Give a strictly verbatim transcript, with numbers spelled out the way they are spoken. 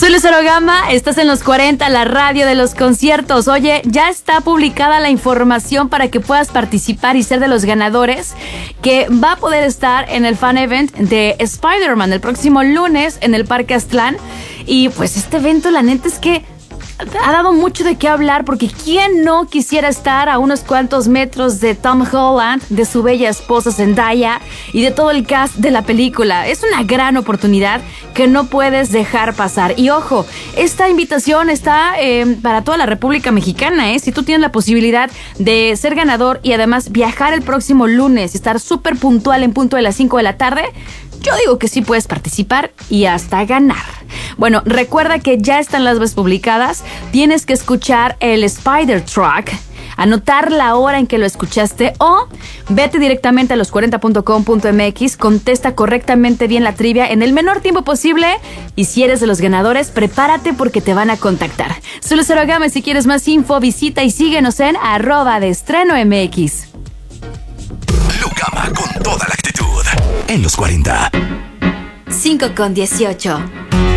Soy Lucero Gama, estás en los cuarenta, la radio de los conciertos. Oye, ya está publicada la información para que puedas participar y ser de los ganadores que va a poder estar en el fan event de Spider-Man el próximo lunes en el Parque Aztlán. Y pues este evento, la neta es que ha dado mucho de qué hablar, porque ¿quién no quisiera estar a unos cuantos metros de Tom Holland, de su bella esposa Zendaya y de todo el cast de la película? Es una gran oportunidad que no puedes dejar pasar. Y ojo, esta invitación está eh, para toda la República Mexicana, ¿eh? Si tú tienes la posibilidad de ser ganador y además viajar el próximo lunes y estar súper puntual en punto de las cinco de la tarde, yo digo que sí puedes participar y hasta ganar. Bueno, recuerda que ya están las bases publicadas. Tienes que escuchar el Spider Track, anotar la hora en que lo escuchaste o vete directamente a los cuarenta punto com punto m x, contesta correctamente bien la trivia en el menor tiempo posible y si eres de los ganadores, prepárate porque te van a contactar. Soy Lucero Gama, si quieres más info, visita y síguenos en arroba de estreno mx. Lucama con toda la actitud en los cuarenta. cinco con dieciocho.